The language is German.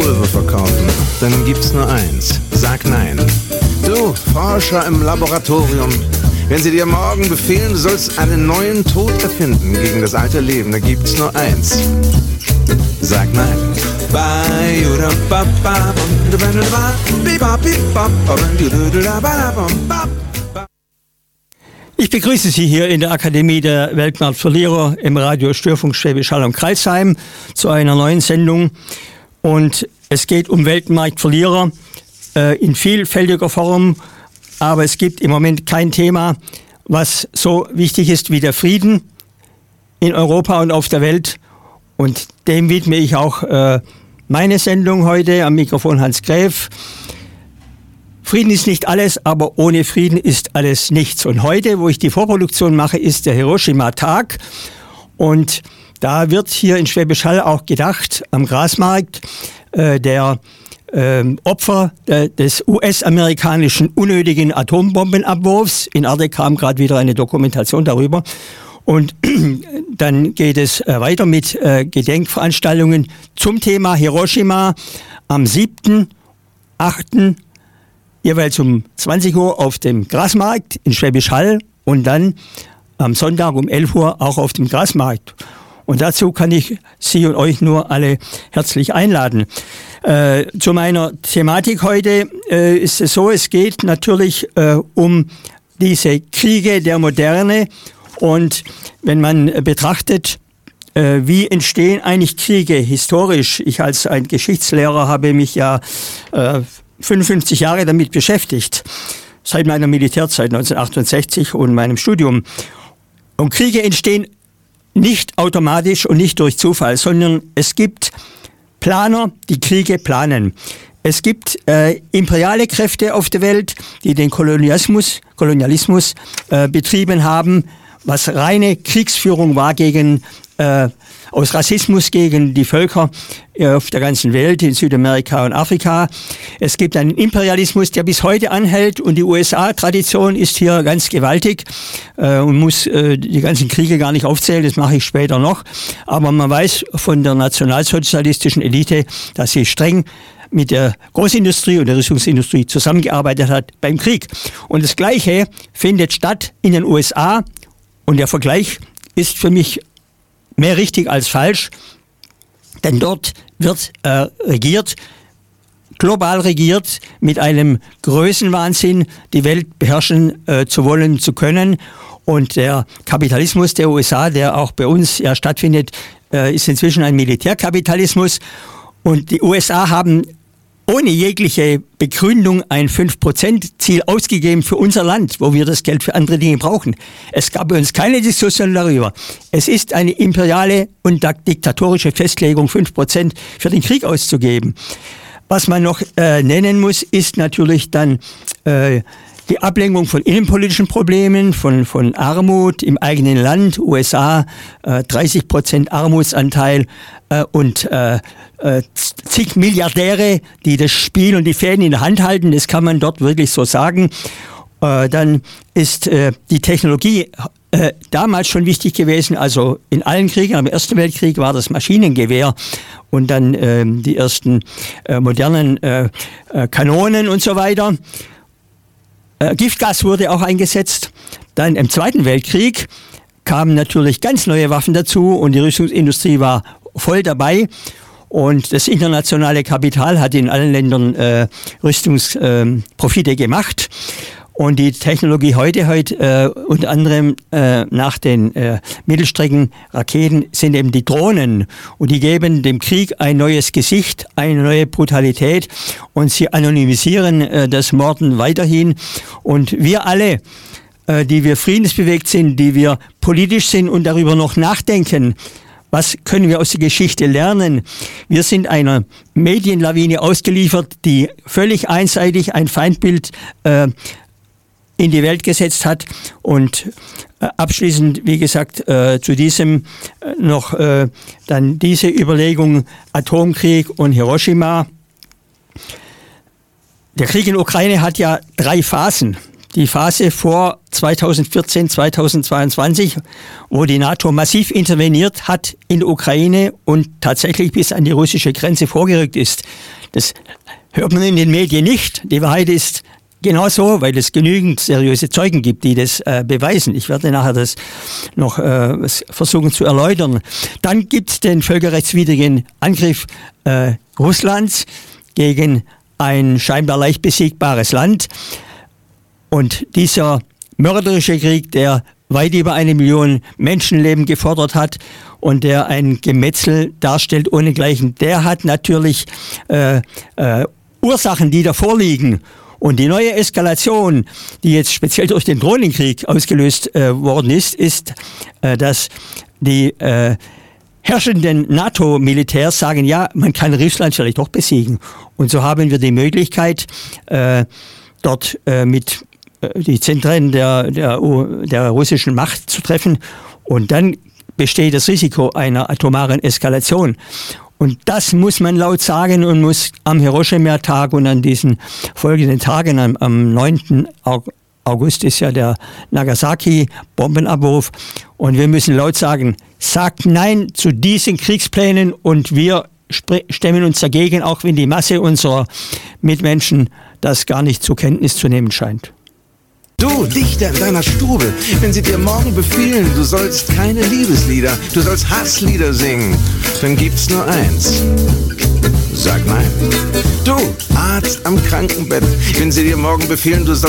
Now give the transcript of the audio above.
Pulver verkaufen, dann gibt's nur eins. Sag nein. Du, Forscher im Laboratorium, wenn sie dir morgen befehlen, du sollst einen neuen Tod erfinden gegen das alte Leben, dann gibt's nur eins. Sag nein. Ich begrüße Sie hier in der Akademie der Weltmarktverlierer im Radio Störfunk Schwäbisch Hall und Crailsheim zu einer neuen Sendung. Und es geht um Weltmarktverlierer in vielfältiger Form, aber es gibt im Moment kein Thema, was so wichtig ist wie der Frieden in Europa und auf der Welt. Und dem widme ich auch meine Sendung heute. Am Mikrofon Hans Gräf. Frieden ist nicht alles, aber ohne Frieden ist alles nichts. Und heute, wo ich die Vorproduktion mache, ist der Hiroshima-Tag. Und da wird hier in Schwäbisch Hall auch gedacht, am Grasmarkt, der Opfer des US-amerikanischen unnötigen Atombombenabwurfs. In Erde kam gerade wieder eine Dokumentation darüber. Und dann geht es weiter mit Gedenkveranstaltungen zum Thema Hiroshima am 7., 8., jeweils um 20 Uhr auf dem Grasmarkt in Schwäbisch Hall und dann am Sonntag um 11 Uhr auch auf dem Grasmarkt. Und dazu kann ich Sie und euch nur alle herzlich einladen. Zu meiner Thematik heute ist es so, es geht natürlich um diese Kriege der Moderne. Und wenn man betrachtet, wie entstehen eigentlich Kriege historisch, ich als ein Geschichtslehrer habe mich ja 55 Jahre damit beschäftigt, seit meiner Militärzeit 1968 und meinem Studium. Und Kriege entstehen nicht automatisch und nicht durch Zufall, sondern es gibt Planer, die Kriege planen. Es gibt imperiale Kräfte auf der Welt, die den Kolonialismus betrieben haben, was reine Kriegsführung war gegen aus Rassismus gegen die Völker auf der ganzen Welt, in Südamerika und Afrika. Es gibt einen Imperialismus, der bis heute anhält und die USA-Tradition ist hier ganz gewaltig und muss die ganzen Kriege gar nicht aufzählen, das mache ich später noch. Aber man weiß von der nationalsozialistischen Elite, dass sie streng mit der Großindustrie und der Rüstungsindustrie zusammengearbeitet hat beim Krieg. Und das Gleiche findet statt in den USA und der Vergleich ist für mich mehr richtig als falsch, denn dort wird regiert, global regiert, mit einem Größenwahnsinn die Welt beherrschen zu wollen, zu können. Und der Kapitalismus der USA, der auch bei uns ja stattfindet, ist inzwischen ein Militärkapitalismus. Und die USA haben ohne jegliche Begründung ein 5%-Ziel ausgegeben für unser Land, wo wir das Geld für andere Dinge brauchen. Es gab bei uns keine Diskussion darüber. Es ist eine imperiale und diktatorische Festlegung, 5% für den Krieg auszugeben. Was man noch nennen muss, ist natürlich dann die Ablenkung von innenpolitischen Problemen, von Armut im eigenen Land, USA 30% Armutsanteil und zig Milliardäre, die das Spiel und die Fäden in der Hand halten, das kann man dort wirklich so sagen. Dann ist die Technologie damals schon wichtig gewesen, also in allen Kriegen, am Ersten Weltkrieg war das Maschinengewehr und dann die ersten modernen Kanonen und so weiter. Giftgas wurde auch eingesetzt. Dann im Zweiten Weltkrieg kamen natürlich ganz neue Waffen dazu und die Rüstungsindustrie war voll dabei. Und das internationale Kapital hat in allen Ländern Rüstungsprofite gemacht. Und die Technologie heute unter anderem nach den Mittelstreckenraketen sind eben die Drohnen. Und die geben dem Krieg ein neues Gesicht, eine neue Brutalität und sie anonymisieren das Morden weiterhin. Und wir alle, die wir friedensbewegt sind, die wir politisch sind und darüber noch nachdenken, was können wir aus der Geschichte lernen? Wir sind einer Medienlawine ausgeliefert, die völlig einseitig ein Feindbild in die Welt gesetzt hat. Und abschließend, wie gesagt, zu diesem noch dann diese Überlegung Atomkrieg und Hiroshima. Der Krieg in der Ukraine hat ja 3 Phasen. Die Phase vor 2014, 2022, wo die NATO massiv interveniert hat in der Ukraine und tatsächlich bis an die russische Grenze vorgerückt ist. Das hört man in den Medien nicht. Die Wahrheit ist genauso, weil es genügend seriöse Zeugen gibt, die das beweisen. Ich werde nachher das noch versuchen zu erläutern. Dann gibt es den völkerrechtswidrigen Angriff Russlands gegen ein scheinbar leicht besiegbares Land. Und dieser mörderische Krieg, der weit über 1 Million Menschenleben gefordert hat und der ein Gemetzel darstellt ohnegleichen, der hat natürlich Ursachen, die davor liegen. Und die neue Eskalation, die jetzt speziell durch den Drohnenkrieg ausgelöst worden ist, dass die herrschenden NATO-Militärs sagen, ja, man kann Russland vielleicht doch besiegen. Und so haben wir die Möglichkeit, dort mit die Zentren der russischen Macht zu treffen. Und dann besteht das Risiko einer atomaren Eskalation. Und das muss man laut sagen und muss am Hiroshima-Tag und an diesen folgenden Tagen, am 9. August ist ja der Nagasaki-Bombenabwurf. Und wir müssen laut sagen, sagt Nein zu diesen Kriegsplänen und wir stemmen uns dagegen, auch wenn die Masse unserer Mitmenschen das gar nicht zur Kenntnis zu nehmen scheint. Du, Dichter in deiner Stube, wenn sie dir morgen befehlen, du sollst keine Liebeslieder, du sollst Hasslieder singen, dann gibt's nur eins. Sag nein. Du, Arzt am Krankenbett, wenn sie dir morgen befehlen, du sollst